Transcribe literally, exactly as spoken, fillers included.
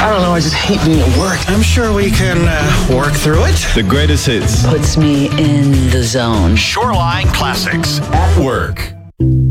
I don't know, I just hate being at work. I'm sure we can uh, work through it. The greatest hits. Puts me in the zone. Shoreline Classics. At work.